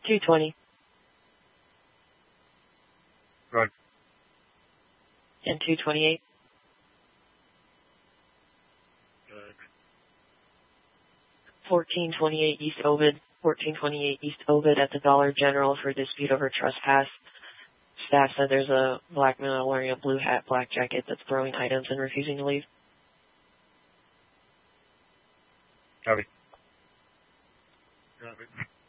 220. Good. And 228. Good. 1428 East Ovid. 1428 East Ovid at the Dollar General for dispute over trespass. Staff said there's a black male wearing a blue hat, black jacket that's throwing items and refusing to leave. Copy. Copy.